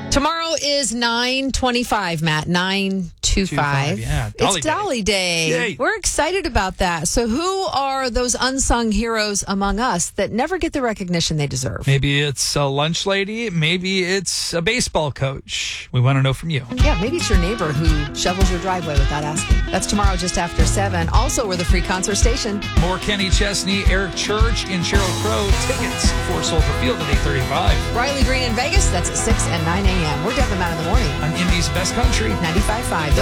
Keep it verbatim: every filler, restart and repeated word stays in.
Tomorrow is nine twenty-five, Matt. nine twenty-five. Yeah, Dolly it's Day. Dolly Day. Yay. We're excited about that. So who are those unsung heroes among us that never get the recognition they deserve? Maybe it's a lunch lady. Maybe it's a baseball coach. We want to know from you. Yeah, maybe it's your neighbor who shovels your driveway without asking. That's tomorrow just after seven. Also, we're the free concert station. More Kenny Chesney, Eric Church, and Sheryl Crow. Tickets for Soldier Field at eight thirty-five. Riley Green in Vegas. That's at six and nine a.m. We're Dev and Matt in the morning. On Indy's Best Country. ninety-five point five